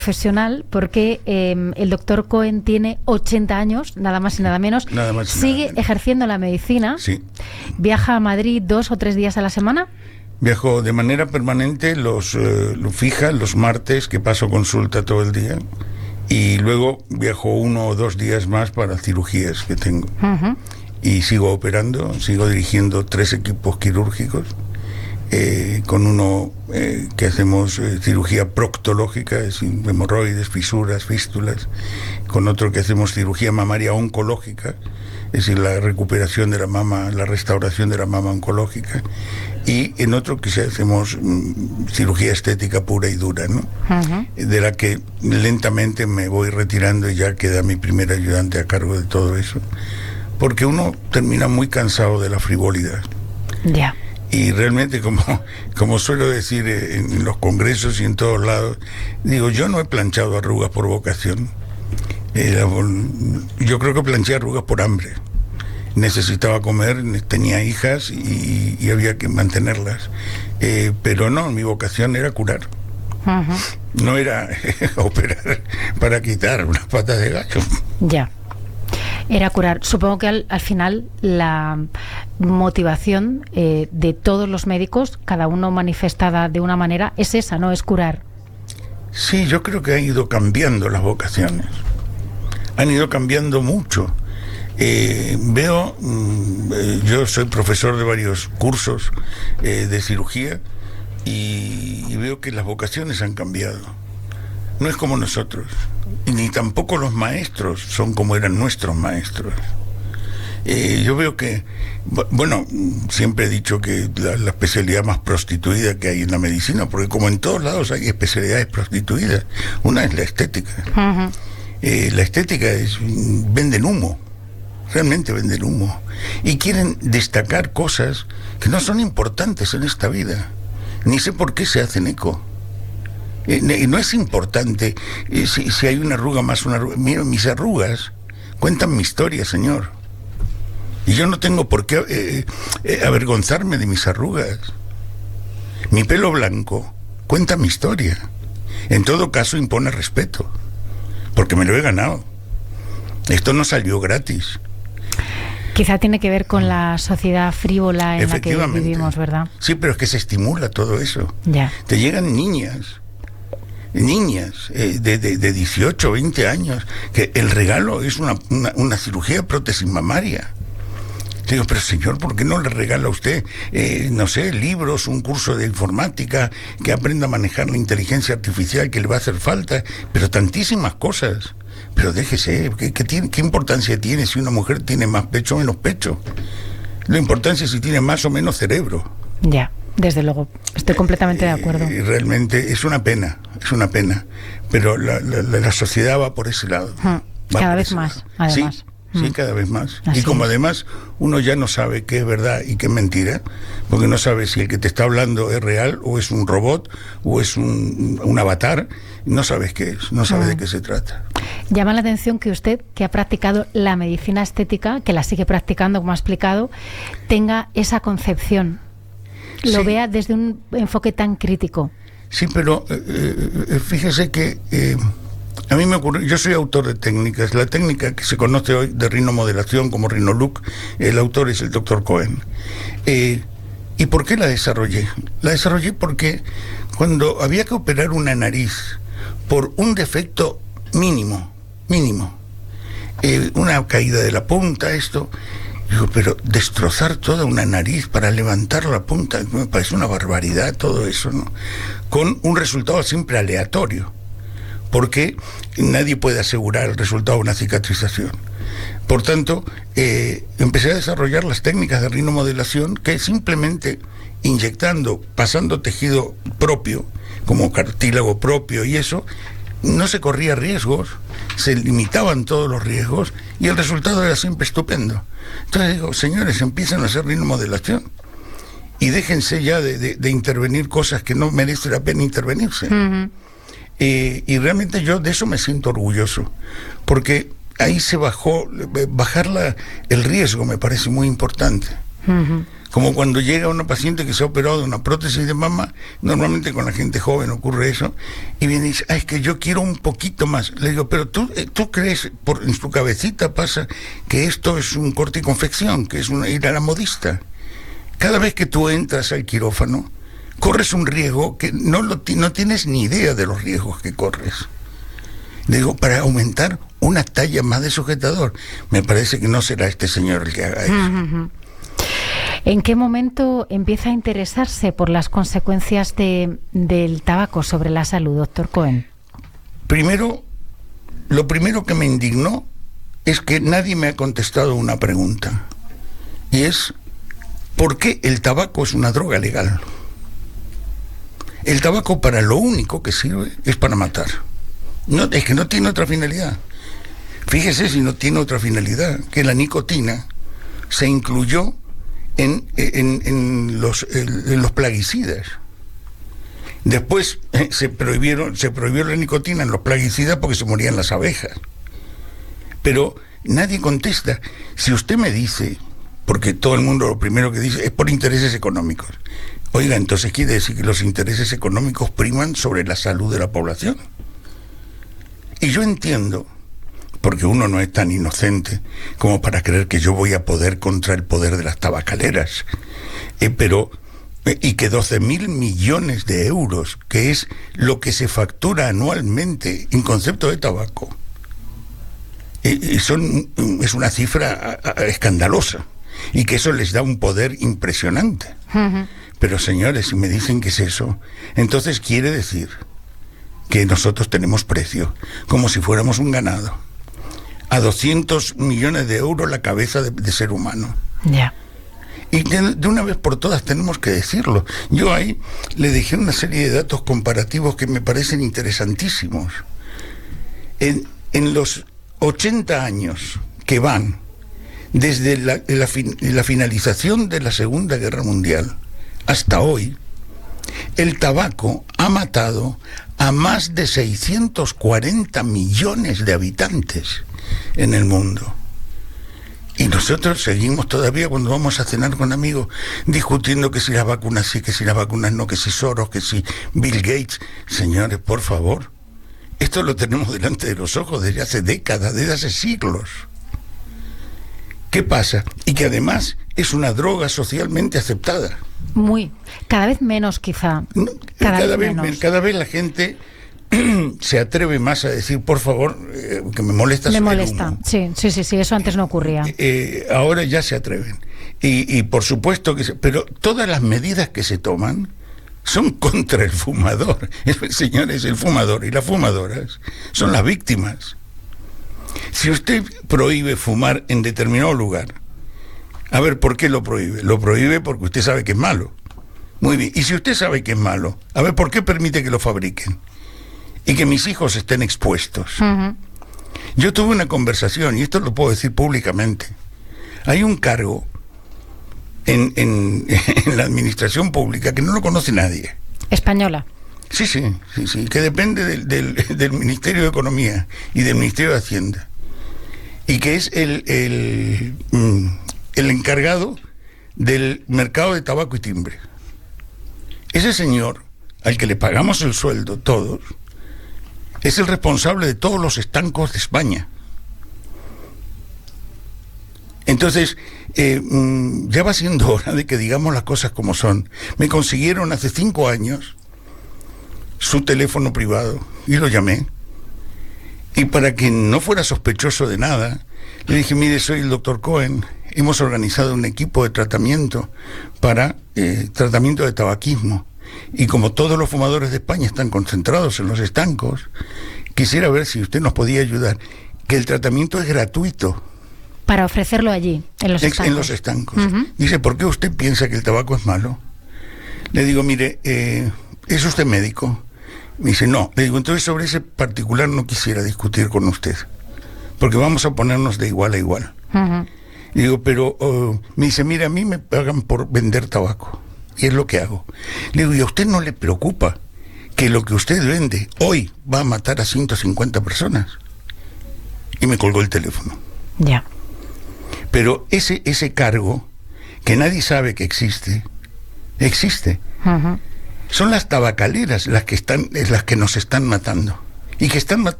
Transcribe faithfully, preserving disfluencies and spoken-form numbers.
Profesional, porque eh, el doctor Cohen tiene ochenta años, nada más y nada menos. Nada más y sigue nada menos. ejerciendo la medicina. Sí. Viaja a Madrid dos o tres días a la semana. Viajo de manera permanente, los eh, lo fija los martes, que paso consulta todo el día, y luego viajo uno o dos días más para cirugías que tengo. Uh-huh. Y sigo operando, sigo dirigiendo tres equipos quirúrgicos. Eh, con uno eh, que hacemos eh, cirugía proctológica, es decir, hemorroides, fisuras, fístulas, con otro que hacemos cirugía mamaria oncológica, es decir, la recuperación de la mama, la restauración de la mama oncológica, y en otro que hacemos mm, cirugía estética pura y dura, ¿no? Uh-huh. De la que lentamente me voy retirando y ya queda mi primer ayudante a cargo de todo eso, porque uno termina muy cansado de la frivolidad. Ya. Yeah. Y realmente, como, como suelo decir en los congresos y en todos lados, digo, yo no he planchado arrugas por vocación. Eh, yo creo que planché arrugas por hambre. Necesitaba comer, tenía hijas y, y había que mantenerlas. Eh, pero no, mi vocación era curar. Uh-huh. No era operar para quitar unas patas de gallo. Ya. Yeah. Era curar. Supongo que al, al final la motivación eh, de todos los médicos, cada uno manifestada de una manera, es esa, ¿no? Es curar. Sí, yo creo que han ido cambiando las vocaciones. Han ido cambiando mucho. Eh, veo, mm, yo soy profesor de varios cursos eh, de cirugía y, y veo que las vocaciones han cambiado. No es como nosotros, y ni tampoco los maestros son como eran nuestros maestros. Eh, yo veo que, bueno, siempre he dicho que la, la especialidad más prostituida que hay en la medicina, porque como en todos lados hay especialidades prostituidas, una es la estética. Uh-huh. Eh, la estética es, venden humo, realmente venden humo, y quieren destacar cosas que no son importantes en esta vida, ni sé por qué se hacen eco. Eh, no es importante eh, si, si hay una arruga más una arruga. Mira, mis arrugas cuentan mi historia, señor. Y yo no tengo por qué eh, eh, avergonzarme de mis arrugas. Mi pelo blanco cuenta mi historia. En todo caso impone respeto, porque me lo he ganado. Esto no salió gratis. Quizá tiene que ver con la sociedad frívola en la que vivimos, ¿verdad? Sí, pero es que se estimula todo eso. Ya. Te llegan niñas niñas eh, de, de, de dieciocho, veinte años, que el regalo es una, una, una cirugía de prótesis mamaria. Digo, pero señor, ¿por qué no le regala a usted, eh, no sé, libros, un curso de informática, que aprenda a manejar la inteligencia artificial que le va a hacer falta? Pero tantísimas cosas. Pero déjese, ¿qué, qué, tiene, ¿qué importancia tiene si una mujer tiene más pecho o menos pecho? La importancia es si tiene más o menos cerebro. Ya. Desde luego, estoy completamente de acuerdo. Eh, realmente es una pena, es una pena, pero la, la, la sociedad va por ese lado. Hmm. Cada vez más, lado. además. Sí, hmm. sí, cada vez más. Así y como es. Además uno ya no sabe qué es verdad y qué es mentira, porque no sabe si el que te está hablando es real o es un robot o es un, un avatar, no sabes qué es, no sabes hmm. de qué se trata. Llama la atención que usted, que ha practicado la medicina estética, que la sigue practicando, como ha explicado, tenga esa concepción. Lo sí. vea desde un enfoque tan crítico. Sí, pero eh, eh, fíjese que eh, a mí me ocurrió, yo soy autor de técnicas, la técnica que se conoce hoy de rinomodelación como Rhinolook, el autor es el doctor Cohen. Eh, ¿Y por qué la desarrollé? La desarrollé porque cuando había que operar una nariz por un defecto mínimo, mínimo, eh, una caída de la punta, esto... Digo, pero destrozar toda una nariz para levantar la punta, me parece una barbaridad todo eso, ¿no? Con un resultado siempre aleatorio, porque nadie puede asegurar el resultado de una cicatrización. Por tanto, eh, empecé a desarrollar las técnicas de rinomodelación que simplemente inyectando, pasando tejido propio, como cartílago propio y eso, no se corría riesgos, se limitaban todos los riesgos y el resultado era siempre estupendo. Entonces digo, señores, empiecen a hacer rinomodelación y déjense ya de, de, de intervenir cosas que no merece la pena intervenirse. Uh-huh. eh, y realmente yo de eso me siento orgulloso, porque ahí se bajó, bajar la, el riesgo me parece muy importante. Uh-huh. Como cuando llega una paciente que se ha operado de una prótesis de mama, normalmente con la gente joven ocurre eso, y viene y dice, ah, es que yo quiero un poquito más. Le digo, pero tú, tú crees, por, en tu cabecita pasa que esto es un corte y confección, que es una, ir a la modista. Cada vez que tú entras al quirófano, corres un riesgo que no, lo, no tienes ni idea de los riesgos que corres. Le digo, para aumentar una talla más de sujetador. Me parece que no será este señor el que haga eso. Uh-huh. ¿En qué momento empieza a interesarse por las consecuencias de, del tabaco sobre la salud, doctor Cohen? Primero, lo primero que me indignó es que nadie me ha contestado una pregunta. Y es, ¿por qué el tabaco es una droga legal? El tabaco para lo único que sirve es para matar. No, es que no tiene otra finalidad. Fíjese si no tiene otra finalidad, que la nicotina se incluyó en, en, en, los, en los plaguicidas. Después eh, se prohibieron, se prohibió la nicotina en los plaguicidas porque se morían las abejas. Pero nadie contesta. Si usted me dice, porque todo el mundo lo primero que dice es por intereses económicos. Oiga, entonces quiere decir que los intereses económicos priman sobre la salud de la población. Y yo entiendo, porque uno no es tan inocente como para creer que yo voy a poder contra el poder de las tabacaleras, eh, pero eh, y que doce mil millones de euros, que es lo que se factura anualmente en concepto de tabaco, eh, y son, es una cifra a, a, escandalosa, y que eso les da un poder impresionante. Uh-huh. Pero señores, si me dicen que es eso, entonces quiere decir que nosotros tenemos precio, como si fuéramos un ganado, a doscientos millones de euros la cabeza de, de ser humano. Ya. Yeah. Y de, de una vez por todas tenemos que decirlo. Yo ahí le dejé una serie de datos comparativos que me parecen interesantísimos. En, en los ochenta años que van desde la, la, fin, la finalización de la Segunda Guerra Mundial hasta hoy, el tabaco ha matado a más de seiscientos cuarenta millones de habitantes en el mundo. Y nosotros seguimos todavía, cuando vamos a cenar con amigos, discutiendo que si las vacunas sí, que si las vacunas no, que si Soros, que si Bill Gates. Señores, por favor, esto lo tenemos delante de los ojos desde hace décadas, desde hace siglos. ¿Qué pasa? Y que además es una droga socialmente aceptada. Muy, cada vez menos quizá. Cada, cada vez menos. Cada vez la gente se atreve más a decir, por favor, eh, que me molesta. Me molesta, sí, sí, sí, sí, eso antes no ocurría. Eh, eh, ahora ya se atreven. Y, y por supuesto que se, pero todas las medidas que se toman son contra el fumador. El, señores, el fumador y las fumadoras son las víctimas. Si usted prohíbe fumar en determinado lugar, a ver, ¿por qué lo prohíbe? Lo prohíbe porque usted sabe que es malo. Muy bien. Y si usted sabe que es malo, a ver, ¿por qué permite que lo fabriquen? Y que mis hijos estén expuestos. Uh-huh. Yo tuve una conversación, y esto lo puedo decir públicamente. Hay un cargo en, en, en la administración pública que no lo conoce nadie. ¿Española? Sí, sí, sí, sí, que depende del, del, del Ministerio de Economía y del Ministerio de Hacienda. Y que es el... el el encargado del mercado de tabaco y timbre. Ese señor, al que le pagamos el sueldo todos, es el responsable de todos los estancos de España. Entonces, eh, ya va siendo hora de que digamos las cosas como son. Me consiguieron hace cinco años su teléfono privado y lo llamé. Y para que no fuera sospechoso de nada, le dije, mire, soy el doctor Cohen. Hemos organizado un equipo de tratamiento para eh, tratamiento de tabaquismo. Y como todos los fumadores de España están concentrados en los estancos, quisiera ver si usted nos podía ayudar. Que el tratamiento es gratuito. Para ofrecerlo allí, en los estancos. En los estancos. Uh-huh. Dice, ¿por qué usted piensa que el tabaco es malo? Le digo, mire, eh, ¿es usted médico? Me dice, no. Le digo, entonces sobre ese particular no quisiera discutir con usted, porque vamos a ponernos de igual a igual. Uh-huh. Le digo, pero uh, me dice, mira, a mí me pagan por vender tabaco, y es lo que hago. Le digo, ¿y a usted no le preocupa que lo que usted vende hoy va a matar a ciento cincuenta personas? Y me colgó el teléfono. Ya. Pero ese, ese cargo, que nadie sabe que existe, existe. Uh-huh. Son las tabacaleras las que están, las que nos están matando y que están matando